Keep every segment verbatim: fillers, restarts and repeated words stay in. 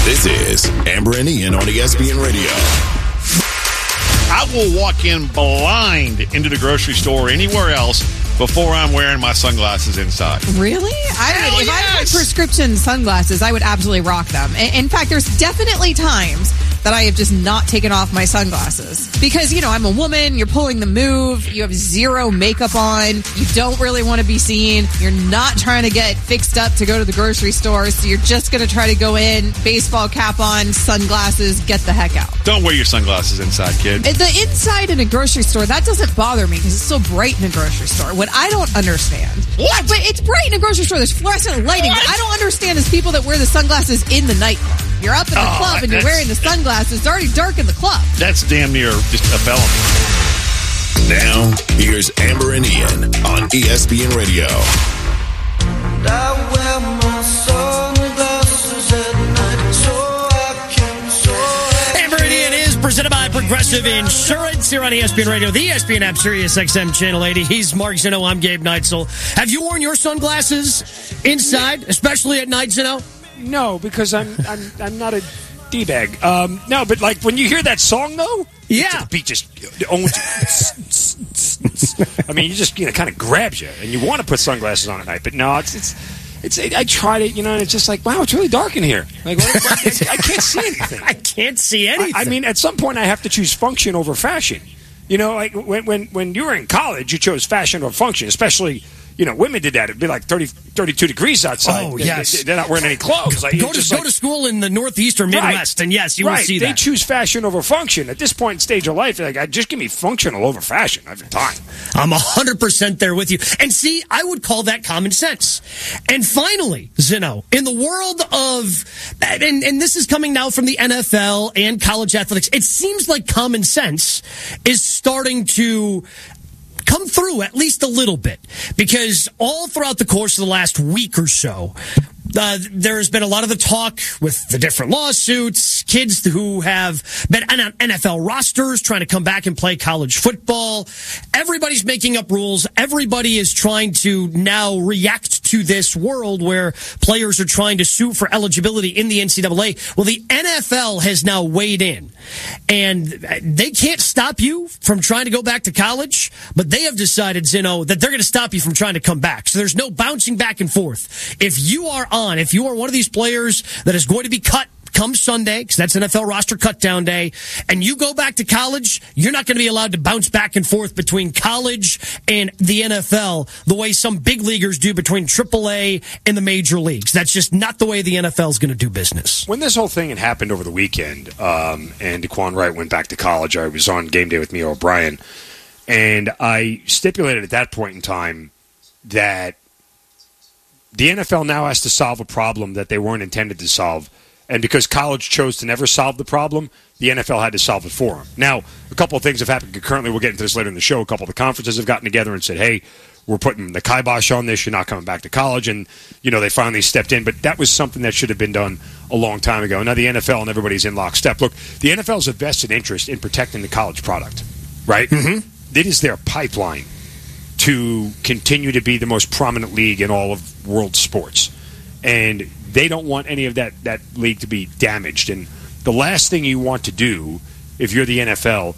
This is Amber and Ian on E S P N Radio. I will walk in blind into the grocery store or anywhere else before I'm wearing my sunglasses inside. Really? I Hell would, if yes. I had prescription sunglasses, I would absolutely rock them. In fact, there's definitely times that I have just not taken off my sunglasses. Because, you know, I'm a woman, you're pulling the move, you have zero makeup on, you don't really want to be seen, you're not trying to get fixed up to go to the grocery store, so you're just going to try to go in, baseball cap on, sunglasses, get the heck out. Don't wear your sunglasses inside, kid. The inside in a grocery store, that doesn't bother me because it's so bright in a grocery store. What I don't understand. What? But it's bright in a grocery store. There's fluorescent lighting. What? What I don't understand is people that wear the sunglasses in the nightclub. You're up in the Oh, club and you're that's- wearing the sunglasses. It's already dark in the club. That's damn near just a felony. Now, here's Amber and Ian on E S P N Radio. I wear my sunglasses at night so I can soar. Amber and Ian is presented by Progressive Insurance here on E S P N Radio, the E S P N app, Sirius X M Channel eighty. He's Mark Zinno. I'm Gabe Neitzel. Have you worn your sunglasses inside, especially at night, Zinno? No, because I'm I'm I'm not a D-bag. Um, no, but like when you hear that song though, Yeah. the beat just owns you. I mean, you just you know kind of grabs you, and you want to put sunglasses on at night, but no, it's it's. It's, I tried it, you know, and it's just like, wow, it's really dark in here. Like, what, I, I can't see anything. I can't see anything. I, I mean, at some point, I have to choose function over fashion. You know, like when when when you were in college, you chose fashion over function. Especially, you know, women did that. It'd be like thirty, thirty-two degrees outside. Oh, They- yes. they, are not wearing any clothes. Like, go it's to just go like- to school in the Northeast or Midwest, and yes, you right. will see They that. choose fashion over function. At this point in stage of life, like, just give me functional over fashion. I have time. I'm one hundred percent there with you. And see, I would call that common sense. And finally, Zinno, in the world of, and, and this is coming now from the N F L and college athletics, it seems like common sense is starting to come through at least a little bit, because all throughout the course of the last week or so, Uh, there has been a lot of the talk with the different lawsuits, kids who have been on N F L rosters trying to come back and play college football. Everybody's making up rules. Everybody is trying to now react to this world where players are trying to sue for eligibility in the N C double A. Well, the N F L has now weighed in, and they can't stop you from trying to go back to college, but they have decided, Zinno, that they're going to stop you from trying to come back. So there's no bouncing back and forth. If you are on If you are one of these players that is going to be cut come Sunday, because that's N F L roster cutdown day, and you go back to college, you're not going to be allowed to bounce back and forth between college and the N F L the way some big leaguers do between triple A and the major leagues. That's just not the way the N F L is going to do business. When this whole thing had happened over the weekend, um, and Daquan Wright went back to college, I was on game day with Mia O'Brien, and I stipulated at that point in time that the N F L now has to solve a problem that they weren't intended to solve. And because college chose to never solve the problem, the N F L had to solve it for them. Now, a couple of things have happened concurrently. We'll get into this later in the show. A couple of the conferences have gotten together and said, hey, we're putting the kibosh on this. You're not coming back to college. And, you know, they finally stepped in. But that was something that should have been done a long time ago. Now the N F L and everybody's in lockstep. Look, the N F L has a vested interest in protecting the college product, right? Mm-hmm. It is their pipeline to continue to be the most prominent league in all of world sports. And they don't want any of that, that league to be damaged. And the last thing you want to do, if you're the N F L,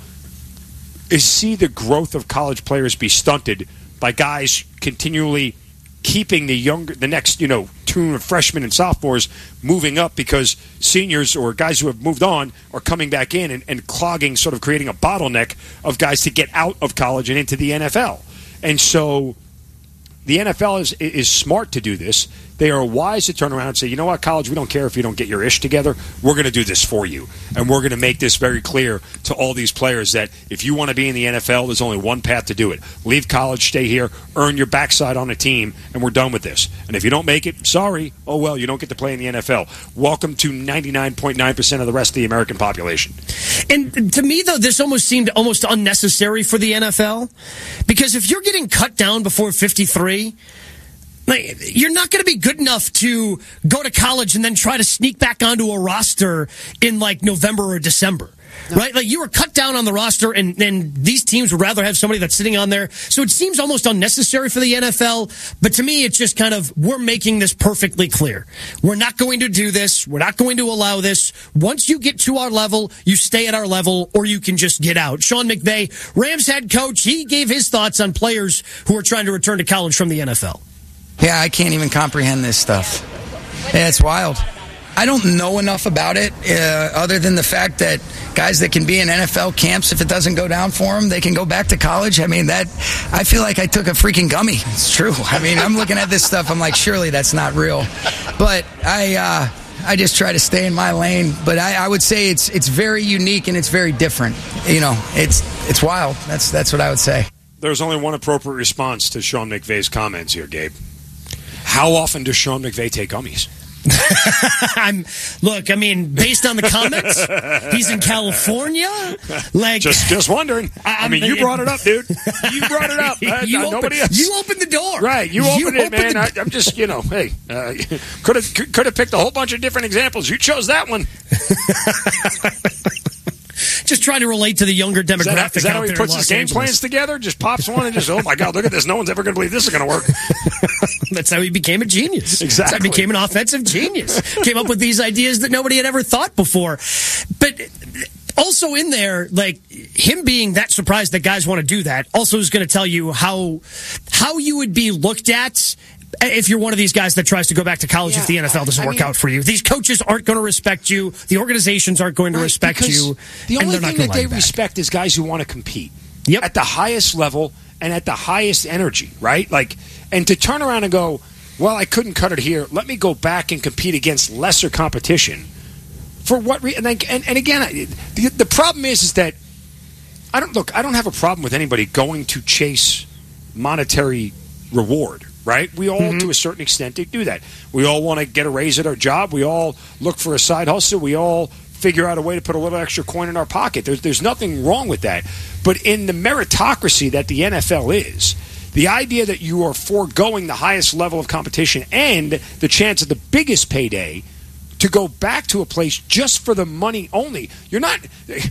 is see the growth of college players be stunted by guys continually keeping the younger, the next, you know, tune of freshmen and sophomores moving up because seniors or guys who have moved on are coming back in and, and clogging, sort of creating a bottleneck of guys to get out of college and into the N F L. And so the N F L is is smart to do this. They are wise to turn around and say, you know what, college, we don't care if you don't get your ish together. We're going to do this for you. And we're going to make this very clear to all these players that if you want to be in the N F L, there's only one path to do it. Leave college, stay here, earn your backside on a team, and we're done with this. And if you don't make it, sorry, oh well, you don't get to play in the N F L. Welcome to ninety-nine point nine percent of the rest of the American population. And to me, though, this almost seemed almost unnecessary for the N F L. Because if you're getting cut down before fifty-three, like, you're not going to be good enough to go to college and then try to sneak back onto a roster in like November or December. right? Like you were cut down on the roster, and, and these teams would rather have somebody that's sitting on there. So it seems almost unnecessary for the N F L. But to me, it's just kind of, we're making this perfectly clear. We're not going to do this. We're not going to allow this. Once you get to our level, you stay at our level, or you can just get out. Sean McVay, Rams head coach, he gave his thoughts on players who are trying to return to college from the N F L. Yeah, I can't even comprehend this stuff. Yeah, it's wild. I don't know enough about it uh, other than the fact that guys that can be in N F L camps, if it doesn't go down for them, they can go back to college. I mean, that I feel like I took a freaking gummy. It's true. I mean, I'm looking at this stuff. I'm like, surely that's not real. But I uh, I just try to stay in my lane. But I, I would say it's it's very unique and it's very different. You know, it's it's wild. That's that's what I would say. There's only one appropriate response to Sean McVay's comments here, Gabe. How often does Sean McVay take gummies? I'm look. I mean, based on the comments, he's in California. Like, just, just wondering. I, I mean, you brought it up, dude. You brought it up. Uh, you, uh, opened, nobody else. you opened the door, right? You opened you it, man. The... I, I'm just, you know, hey, uh, could have could have picked a whole bunch of different examples. You chose that one. Just trying to relate to the younger demographic. Is that, is that out how he there puts in his Los game Angeles. plans together? Just pops one and just, oh my God, look at this. No one's ever going to believe this is going to work. That's how he became a genius. Exactly. That's how he became an offensive genius. Came up with these ideas that nobody had ever thought before. But also in there, like him being that surprised that guys want to do that also is going to tell you how how you would be looked at if you're one of these guys that tries to go back to college yeah, if the N F L doesn't I work mean, out for you. These coaches aren't going to respect you. The organizations aren't going to right, respect you. The only thing that they back. respect is guys who want to compete yep. at the highest level and at the highest energy, right? Like, and to turn around and go, well, I couldn't cut it here. Let me go back and compete against lesser competition. For what reason? And, and, and again, the, the problem is, is that I don't look. I don't have a problem with anybody going to chase monetary reward. Right? We all, mm-hmm. to a certain extent, do that. We all want to get a raise at our job. We all look for a side hustle. We all figure out a way to put a little extra coin in our pocket. There's, there's nothing wrong with that. But in the meritocracy that the N F L is, the idea that you are foregoing the highest level of competition and the chance of the biggest payday to go back to a place just for the money only, you're not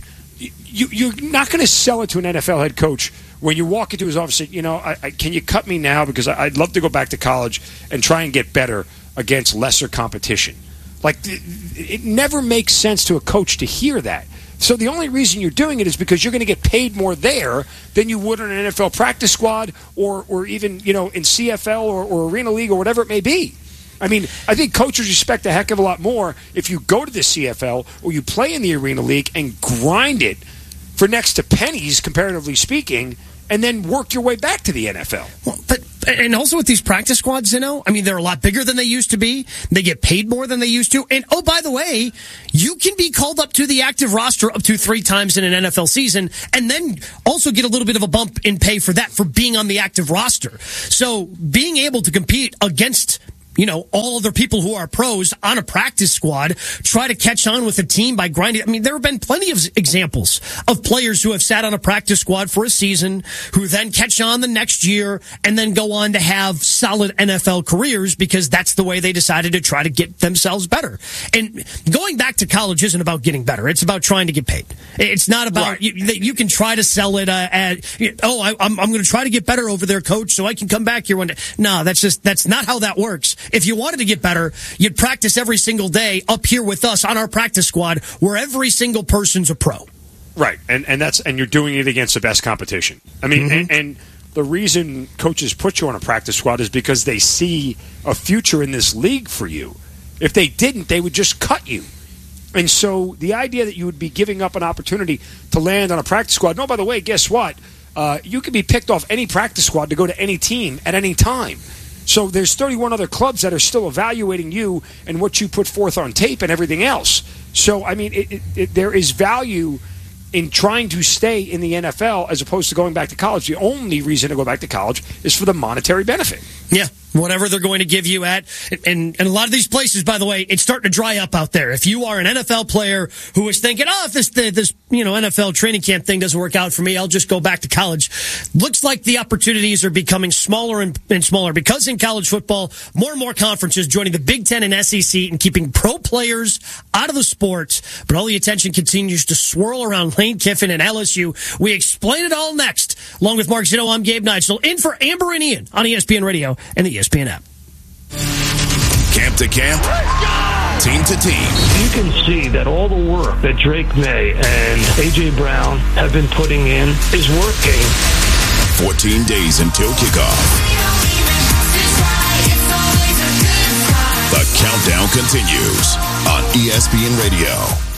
you, you're not going to sell it to an N F L head coach when you walk into his office and, you know, I, I, can you cut me now because I, I'd love to go back to college and try and get better against lesser competition. Like, it, it never makes sense to a coach to hear that. So the only reason you're doing it is because you're going to get paid more there than you would on an N F L practice squad or, or even, you know, in C F L or, or Arena League or whatever it may be. I mean, I think coaches respect a heck of a lot more if you go to the C F L or you play in the Arena League and grind it for next to pennies, comparatively speaking, and then work your way back to the N F L. Well, but and also with these practice squads, you know, I mean, they're a lot bigger than they used to be. They get paid more than they used to. And, oh, by the way, you can be called up to the active roster up to three times in an N F L season and then also get a little bit of a bump in pay for that, for being on the active roster. So being able to compete against, you know, all other people who are pros on a practice squad, try to catch on with a team by grinding. I mean, there have been plenty of examples of players who have sat on a practice squad for a season, who then catch on the next year and then go on to have solid N F L careers because that's the way they decided to try to get themselves better. And going back to college isn't about getting better. It's about trying to get paid. It's not about, right. you, you can try to sell it uh, at, oh, I, I'm, I'm going to try to get better over there, coach, so I can come back here one day. No, that's just, that's not how that works. If you wanted to get better, you'd practice every single day up here with us on our practice squad where every single person's a pro. Right. And and that's and you're doing it against the best competition. I mean, mm-hmm. and, and the reason coaches put you on a practice squad is because they see a future in this league for you. If they didn't, they would just cut you. And so the idea that you would be giving up an opportunity to land on a practice squad, no, by the way, guess what? Uh, you can be picked off any practice squad to go to any team at any time. So there's thirty-one other clubs that are still evaluating you and what you put forth on tape and everything else. So, I mean, it, it, it, there is value in trying to stay in the N F L as opposed to going back to college. The only reason to go back to college is for the monetary benefit. Yeah, whatever they're going to give you at. And, and a lot of these places, by the way, it's starting to dry up out there. If you are an N F L player who is thinking, oh, if this, this you know, N F L training camp thing doesn't work out for me, I'll just go back to college. Looks like the opportunities are becoming smaller and, and smaller because in college football, more and more conferences joining the Big Ten and S E C and keeping pro players out of the sport. But all the attention continues to swirl around Lane Kiffin and L S U. We explain it all next. Along with Mark Zito, I'm Gabe Nigel, in for Amber and Ian on E S P N Radio and the E S P N app. Camp to camp, team to team. You can see that all the work that Drake May and A J. Brown have been putting in is working. fourteen days until kickoff. The countdown continues on E S P N Radio.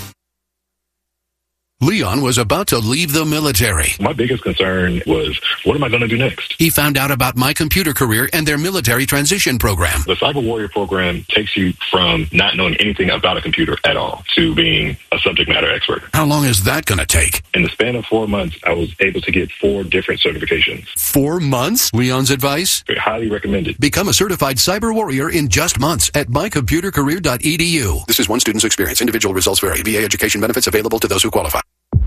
Leon was about to leave the military. My biggest concern was, what am I going to do next? He found out about My Computer Career and their military transition program. The Cyber Warrior program takes you from not knowing anything about a computer at all to being a subject matter expert. How long is that going to take? In the span of four months, I was able to get four different certifications. Four months? Leon's advice? Highly recommended. Become a certified cyber warrior in just months at my computer career dot e d u. This is one student's experience. Individual results vary. V A education benefits available to those who qualify.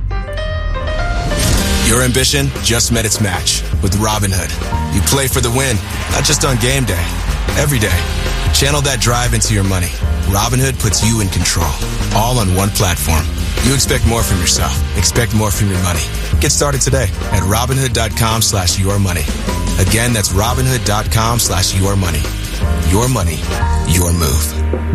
Your ambition just met its match with Robinhood. You play for the win, not just on game day, every day. Channel that drive into your money. Robinhood puts you in control, all on one platform. You expect more from yourself. Expect more from your money. Get started today at Robinhood.com slash your money. Again, that's Robinhood.com slash your money. Your money, your move.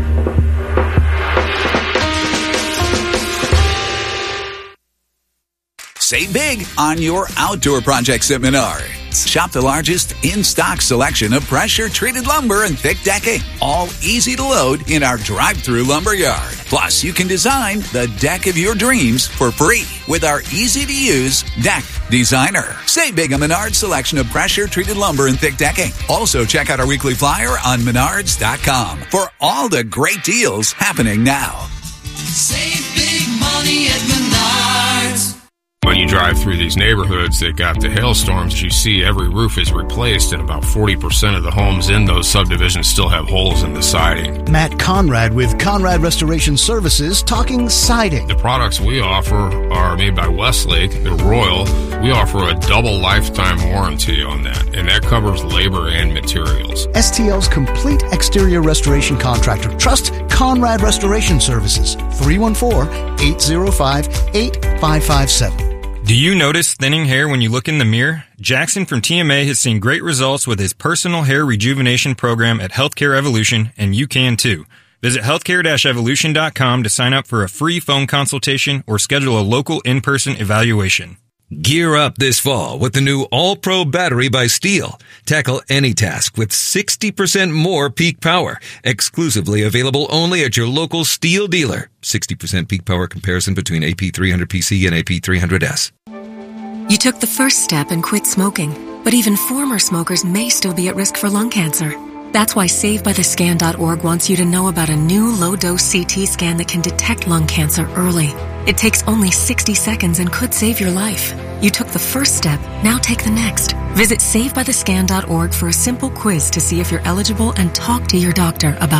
Save big on your outdoor projects at Menards. Shop the largest in-stock selection of pressure-treated lumber and thick decking, all easy to load in our drive-through lumber yard. Plus, you can design the deck of your dreams for free with our easy-to-use Deck Designer. Save big on Menards' selection of pressure-treated lumber and thick decking. Also, check out our weekly flyer on menards dot com for all the great deals happening now. Save big money at Menards. When you drive through these neighborhoods that got the hailstorms, you see every roof is replaced, and about forty percent of the homes in those subdivisions still have holes in the siding. Matt Conrad with Conrad Restoration Services talking siding. The products we offer are made by Westlake. They're Royal. We offer a double lifetime warranty on that, and that covers labor and materials. S T L's complete exterior restoration contractor. Trust Conrad Restoration Services. three one four, eight zero five, eight five five seven. Do you notice thinning hair when you look in the mirror? Jackson from T M A has seen great results with his personal hair rejuvenation program at Healthcare Evolution, and you can too. Visit healthcare dash evolution dot com to sign up for a free phone consultation or schedule a local in-person evaluation. Gear up this fall with the new All-Pro battery by Steel. Tackle any task with sixty percent more peak power. Exclusively available only at your local Steel dealer. sixty percent peak power comparison between A P three hundred P C and A P three hundred S. You took the first step and quit smoking, but even former smokers may still be at risk for lung cancer. That's why save by the scan dot org wants you to know about a new low-dose C T scan that can detect lung cancer early. It takes only sixty seconds and could save your life. You took the first step, now take the next. Visit save by the scan dot org for a simple quiz to see if you're eligible and talk to your doctor about